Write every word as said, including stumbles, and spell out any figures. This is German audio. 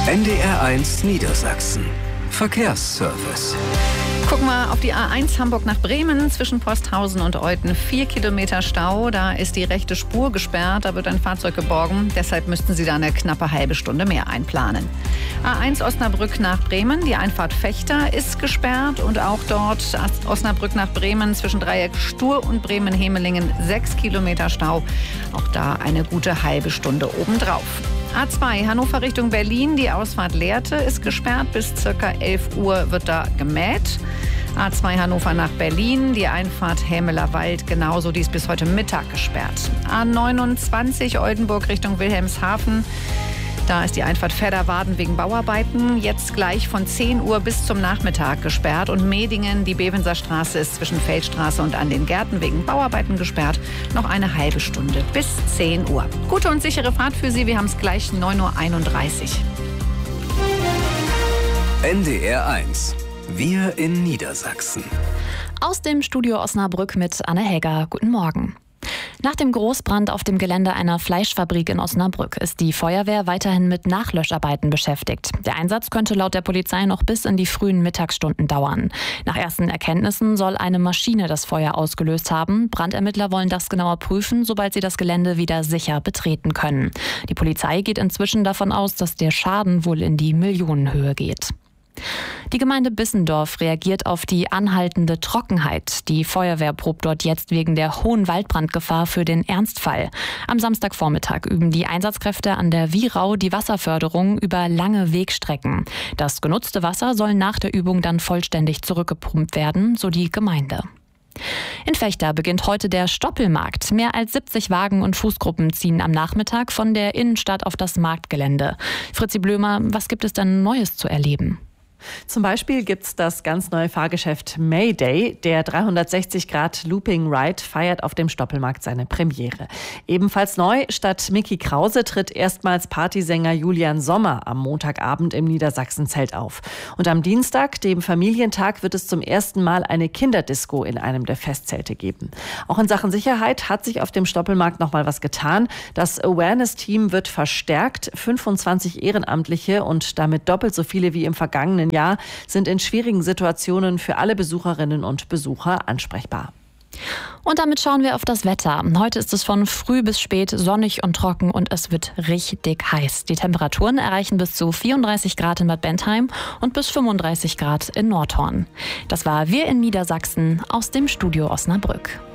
N D R eins Niedersachsen. Verkehrsservice. Gucken wir auf die A eins Hamburg nach Bremen zwischen Posthausen und Euthen. Vier Kilometer Stau, da ist die rechte Spur gesperrt, da wird ein Fahrzeug geborgen. Deshalb müssten Sie da eine knappe halbe Stunde mehr einplanen. A eins Osnabrück nach Bremen, die Einfahrt Fechter ist gesperrt und auch dort Osnabrück nach Bremen zwischen Dreieck Stur und Bremen-Hemelingen sechs Kilometer Stau. Auch da eine gute halbe Stunde obendrauf. A zwei Hannover Richtung Berlin, die Ausfahrt Lehrte ist gesperrt. Bis ca. elf Uhr wird da gemäht. A zwei Hannover nach Berlin, die Einfahrt Hämeler Wald genauso, die ist bis heute Mittag gesperrt. A neunundzwanzig Oldenburg Richtung Wilhelmshaven. Da ist die Einfahrt Fedderwarden wegen Bauarbeiten jetzt gleich von zehn Uhr bis zum Nachmittag gesperrt. Und Medingen, die Bevenser Straße, ist zwischen Feldstraße und an den Gärten wegen Bauarbeiten gesperrt. Noch eine halbe Stunde bis zehn Uhr. Gute und sichere Fahrt für Sie. Wir haben es gleich neun Uhr einunddreißig. N D R eins. Wir in Niedersachsen. Aus dem Studio Osnabrück mit Anne Häger. Guten Morgen. Nach dem Großbrand auf dem Gelände einer Fleischfabrik in Osnabrück ist die Feuerwehr weiterhin mit Nachlöscharbeiten beschäftigt. Der Einsatz könnte laut der Polizei noch bis in die frühen Mittagsstunden dauern. Nach ersten Erkenntnissen soll eine Maschine das Feuer ausgelöst haben. Brandermittler wollen das genauer prüfen, sobald sie das Gelände wieder sicher betreten können. Die Polizei geht inzwischen davon aus, dass der Schaden wohl in die Millionenhöhe geht. Die Gemeinde Bissendorf reagiert auf die anhaltende Trockenheit. Die Feuerwehr probt dort jetzt wegen der hohen Waldbrandgefahr für den Ernstfall. Am Samstagvormittag üben die Einsatzkräfte an der Wierau die Wasserförderung über lange Wegstrecken. Das genutzte Wasser soll nach der Übung dann vollständig zurückgepumpt werden, so die Gemeinde. In Vechta beginnt heute der Stoppelmarkt. Mehr als siebzig Wagen und Fußgruppen ziehen am Nachmittag von der Innenstadt auf das Marktgelände. Fritzi Blömer, was gibt es denn Neues zu erleben? Zum Beispiel gibt's das ganz neue Fahrgeschäft Mayday. Der dreihundertsechzig Grad Looping Ride feiert auf dem Stoppelmarkt seine Premiere. Ebenfalls neu, statt Micky Krause tritt erstmals Partysänger Julian Sommer am Montagabend im Niedersachsen-Zelt auf. Und am Dienstag, dem Familientag, wird es zum ersten Mal eine Kinderdisco in einem der Festzelte geben. Auch in Sachen Sicherheit hat sich auf dem Stoppelmarkt noch mal was getan. Das Awareness-Team wird verstärkt. fünfundzwanzig Ehrenamtliche und damit doppelt so viele wie im vergangenen Jahr sind in schwierigen Situationen für alle Besucherinnen und Besucher ansprechbar. Und damit schauen wir auf das Wetter. Heute ist es von früh bis spät sonnig und trocken und es wird richtig heiß. Die Temperaturen erreichen bis zu vierunddreißig Grad in Bad Bentheim und bis fünfunddreißig Grad in Nordhorn. Das war Wir in Niedersachsen aus dem Studio Osnabrück.